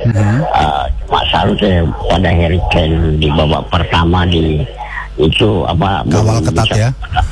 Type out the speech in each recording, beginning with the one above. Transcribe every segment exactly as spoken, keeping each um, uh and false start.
Mm-hmm. Uh, cuma seharusnya pada Harry Kane di babak pertama di itu apa kawal ketat ya.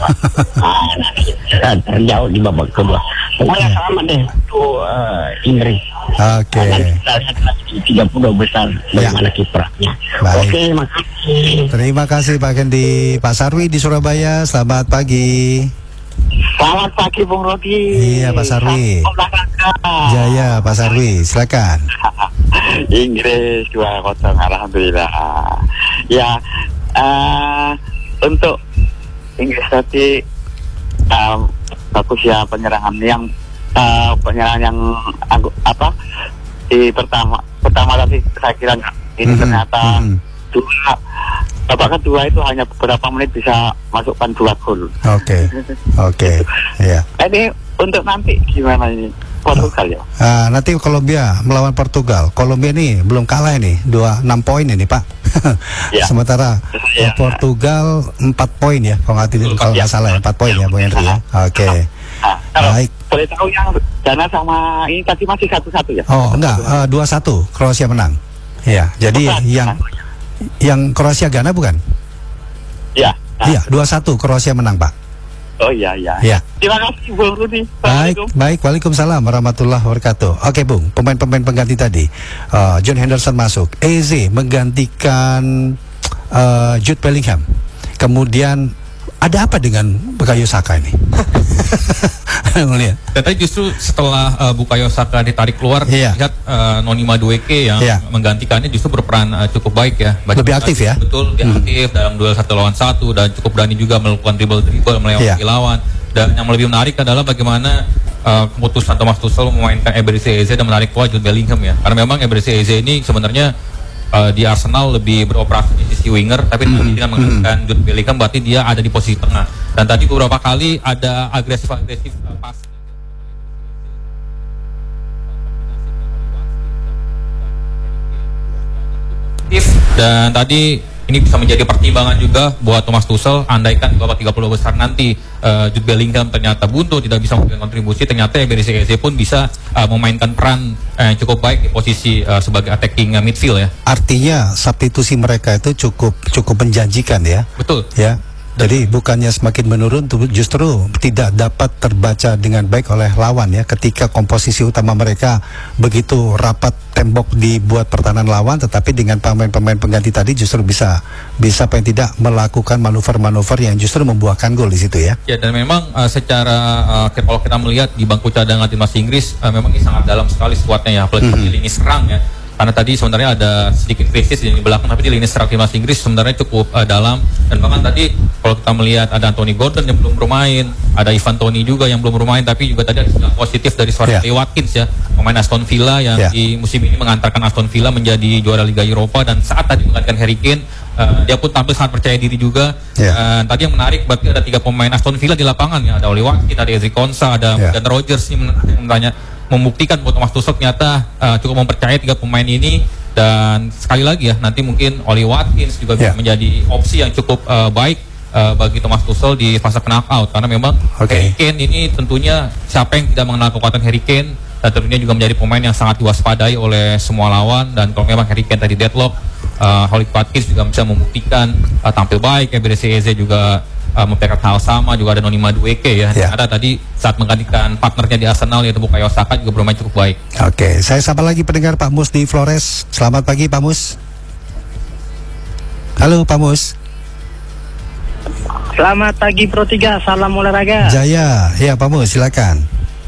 Ah, terjauh di babak kedua. Pokoknya okay. sama deh itu uh, Inggris. Oke. Okay. Kita lihat lagi tiga puluh besar bagaimana ya. Kiprahnya. Oke, okay, makasih. Terima kasih Pak Kendi. Pak Sarwi di Surabaya, selamat pagi. Selamat pagi Bung Rodi. Iya Pak Sarwi. Jaya Pak Sarwi, silakan. Inggris dua kosong, alhamdulillah. Ya, uh, untuk Inggris tadi um, bagus ya penyerangan yang uh, penyerangan yang uh, apa di pertama pertama tadi saya kira ini mm-hmm. ternyata mm-hmm. dua babak kedua itu hanya beberapa menit bisa masukkan dua gol. Oke, oke, ya. Ini untuk nanti gimana ini Portugal ya? Uh, nanti Kolombia melawan Portugal. Kolombia ini belum kalah ini, dua enam poin ini Pak. Ya. Sementara ya. Portugal empat poin ya, kalau nggak kalau nggak ya. salah ya empat poin ya, Bung Henry ya. Oke. Okay. Nah, baik. Boleh tahu yang Ghana sama ini tadi masih satu-satu ya? Oh enggak, uh, dua satu Kroasia menang. Ya, jadi bukan, yang yang Kroasia Ghana bukan? Ya. Iya, nah. dua satu Kroasia menang Pak. Oh iya iya. Ya. Terima kasih Bung Rudi. Baik, baik. Waalaikumsalam warahmatullahi wabarakatuh. Oke Bung, pemain-pemain pengganti tadi. Uh, John Henderson masuk. Eze menggantikan uh, Jude Bellingham. Kemudian ada apa dengan Bukayo Saka ini? Dan tadi justru setelah uh, Bukayo Saka ditarik keluar, yeah. lihat uh, Noni Madueke yang yeah. menggantikannya justru berperan uh, cukup baik ya. Baca lebih aktif ya? Betul, lebih hmm. aktif dalam duel satu lawan satu dan cukup berani juga melakukan dribble-dribble melewati yeah. lawan. Dan yang lebih menarik adalah bagaimana uh, keputusan Thomas Tuchel memainkan Eberechi Eze dan menarik keluar Jude Bellingham ya. Karena memang Eberechi Eze ini sebenarnya Uh, di Arsenal lebih beroperasi di sisi winger, tapi mm-hmm. dengan menggunakan Jude Bellingham berarti dia ada di posisi tengah. Dan tadi beberapa kali ada agresif-agresif uh, pas. Dan tadi ini bisa menjadi pertimbangan juga buat Thomas Tuchel, andaikan di babak tiga puluh besar nanti uh, Jude Bellingham ternyata buntu, tidak bisa memberikan kontribusi, ternyata Eberechi Eze pun bisa uh, memainkan peran uh, cukup baik di posisi uh, sebagai attacking uh, midfield ya. Artinya substitusi mereka itu cukup cukup menjanjikan ya. Betul. Ya. Jadi bukannya semakin menurun, justru tidak dapat terbaca dengan baik oleh lawan ya. Ketika komposisi utama mereka begitu rapat, tembok dibuat pertahanan lawan, tetapi dengan pemain-pemain pengganti tadi justru bisa bisa paling tidak melakukan manuver-manuver yang justru membuahkan gol di situ ya. Ya, dan memang uh, secara uh, kalau kita melihat di bangku cadangan timnas Inggris uh, memang ini sangat dalam sekali skuadnya ya, apalagi mm-hmm. di lini serang ya. Karena tadi sebenarnya ada sedikit krisis di belakang, tapi di lini serang timnas Inggris sebenarnya cukup uh, dalam. Dan bahkan tadi kalau kita melihat ada Anthony Gordon yang belum bermain, ada Ivan Toney juga yang belum bermain, tapi juga tadi ada positif dari seorang yeah. Watkins ya, pemain Aston Villa yang yeah. di musim ini mengantarkan Aston Villa menjadi juara Liga Eropa, dan saat tadi menggantikan Harry Kane, uh, dia pun tampil sangat percaya diri juga. Yeah. Uh, tadi yang menarik berarti ada tiga pemain Aston Villa di lapangan ya, ada Oli Watkins, ada Ezri Konsa, ada yeah. dan Rodgers ini menanya membuktikan buat Thomas Tuchel ternyata uh, cukup mempercayai tiga pemain ini. Dan sekali lagi ya, nanti mungkin Oli Watkins juga yeah. bisa menjadi opsi yang cukup uh, baik uh, bagi Thomas Tuchel di fase knockout, karena memang okay. Harry Kane ini tentunya siapa yang tidak mengenal kekuatan Harry Kane, dan tentunya juga menjadi pemain yang sangat diwaspadai oleh semua lawan. Dan kalau memang Harry Kane tadi deadlock, uh, Oli Watkins juga bisa membuktikan uh, tampil baik, Eberechi Eze juga Uh, memperhatikan hal sama, juga ada Noni Madueke ya. Yeah. Ada tadi saat menggantikan partnernya di Arsenal yaitu Bukayo Saka juga bermain cukup baik. Oke, okay. Saya sapa lagi pendengar Pak Mus di Flores. Selamat pagi Pak Mus. Halo Pak Mus. Selamat pagi Pro tiga, salam olahraga. Jaya, ya Pak Mus silakan.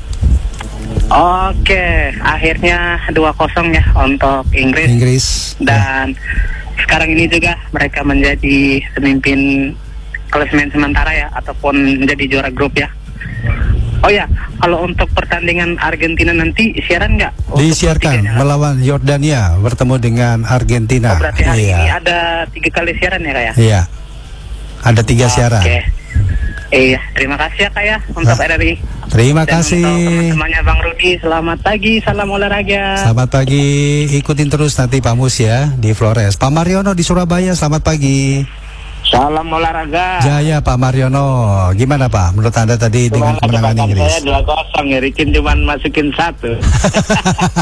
Oke, akhirnya dua kosong ya untuk Inggris. Inggris. Dan ya. Sekarang ini juga mereka menjadi pemimpin klasemen sementara ya, ataupun menjadi juara grup ya. Oh ya, kalau untuk pertandingan Argentina nanti siaran nggak? Disiarkan melawan Yordania bertemu dengan Argentina. Oh, berarti hari iya. ini ada tiga kali siaran ya Kak ya? Iya, ada tiga oh, siaran. Oke. Iya, terima kasih ya Kak ya untuk R R I. Terima Dan kasih. Untuk teman-temannya Bang Rudi, selamat pagi, salam olahraga. Selamat pagi, ikutin terus nanti Pak Mus ya di Flores. Pak Mariono di Surabaya, selamat pagi. Salam olahraga. Jaya Pak Mariono, gimana Pak menurut Anda tadi dengan kemenangan Inggris? Saya dua kosong, Harry Kane cuma masukin satu.